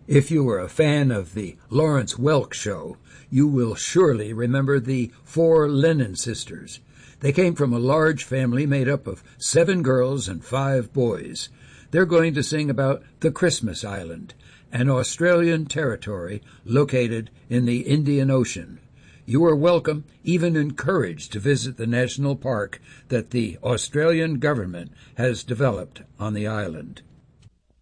If you were a fan of the Lawrence Welk Show, you will surely remember the four Lennon sisters. They came from a large family made up of 7 girls and 5 boys. They're going to sing about the Christmas Island, an Australian territory located in the Indian Ocean. You are welcome, even encouraged, to visit the national park that the Australian government has developed on the island.